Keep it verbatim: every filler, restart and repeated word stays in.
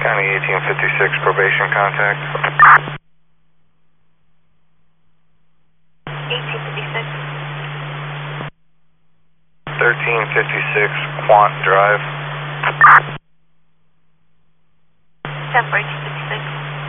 County eighteen fifty-six probation contact. eighteen fifty-six. thirteen fifty-six Quant Drive. Separation